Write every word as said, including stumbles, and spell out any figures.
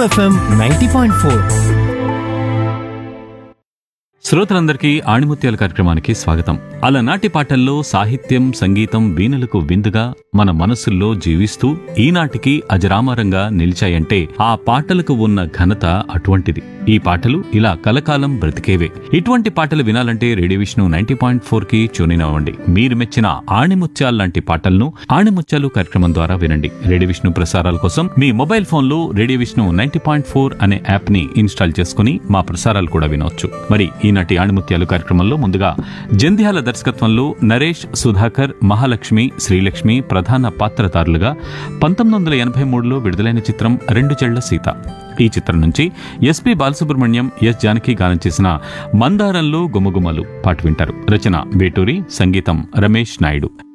FM ninety point four. శ్రోతలందరికీ ఆణిముత్యాల కార్యక్రమానికి స్వాగతం. అలనాటి పాటల్లో సాహిత్యం, సంగీతం వీణులకు విందుగా మన మనసుల్లో జీవిస్తూ ఈనాటికి అజరామరంగా నిలిచాయంటే ఆ పాటలకు ఉన్న ఘనత అటువంటిది. ఈ పాటలు ఇలా కలకాలం బ్రతికేవే. ఇటువంటి పాటలు వినాలంటే radio Vishnu ninety point four కి ట్యూన్ అవ్వండి. మీరు మెచ్చిన ఆణిముత్యాల లాంటి పాటలను ఆణిముత్యాలు కార్యక్రమం ద్వారా వినండి. రేడియో విష్ణు ప్రసారాల కోసం మీ మొబైల్ ఫోన్ లో radio Vishnu ninety point four అనే యాప్ ని ఇన్స్టాల్ చేసుకుని మా ప్రసారాలు కూడా వినవచ్చు. మరి ఈనాటి ఆణిముత్యాలు కార్యక్రమంలో ముందుగా జంధ్యాల దర్శకత్వంలో నరేష్, సుధాకర్, మహాలక్ష్మి, శ్రీలక్ష్మి ప్రధాన పాత్రధారులుగా పంతొమ్మిది వందల ఎనభై మూడులో విడుదలైన చిత్రం రెండు చెళ్ల సీత. ఈ చిత్రం నుంచి ఎస్పి బాలసుబ్రహ్మణ్యం, ఎస్ జానకి గానం చేసిన మందారంలో గుమగుమలు పాట వింటారు. రచన వేటూరి, సంగీతం రమేష్ నాయుడు.